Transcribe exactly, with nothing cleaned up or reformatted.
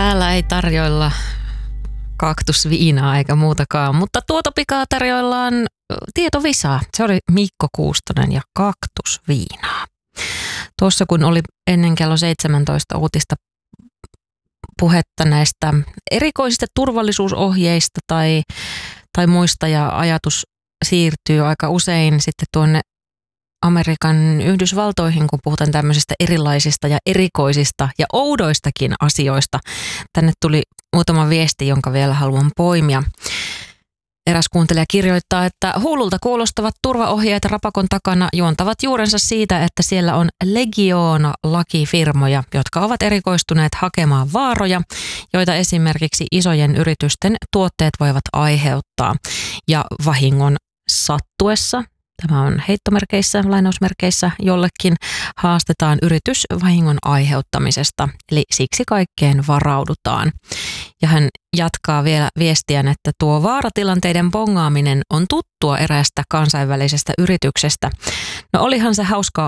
Täällä ei tarjoilla kaktusviinaa eikä muutakaan, mutta tuota pikaa tarjoillaan tietovisaa. Se oli Mikko Kuustonen ja kaktusviinaa. Tuossa kun oli ennen kello seitsemäntoista uutista puhetta näistä erikoisista turvallisuusohjeista tai, tai muista ja ajatus siirtyy aika usein sitten tuonne Amerikan Yhdysvaltoihin, kun puhutaan tämmöisistä erilaisista ja erikoisista ja oudoistakin asioista. Tänne tuli muutama viesti, jonka vielä haluan poimia. Eräs kuuntelija kirjoittaa, että huululta kuulostavat turvaohjeet rapakon takana juontavat juurensa siitä, että siellä on legioona lakifirmoja, jotka ovat erikoistuneet hakemaan vaaroja, joita esimerkiksi isojen yritysten tuotteet voivat aiheuttaa. Ja vahingon sattuessa, tämä on heittomerkeissä, lainausmerkeissä, jollekin haastetaan yritys vahingon aiheuttamisesta, eli siksi kaikkeen varaudutaan. Ja hän jatkaa vielä viestiään, että tuo vaaratilanteiden bongaaminen on tuttua eräästä kansainvälisestä yrityksestä. No olihan se hauskaa